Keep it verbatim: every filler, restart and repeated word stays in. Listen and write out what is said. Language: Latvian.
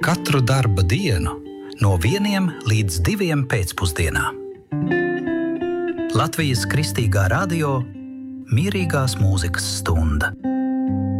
Katru darba dienu no vieniem līdz diviem pēcpusdienā. Latvijas Kristīgā radio Mierīgās mūzikas stunda.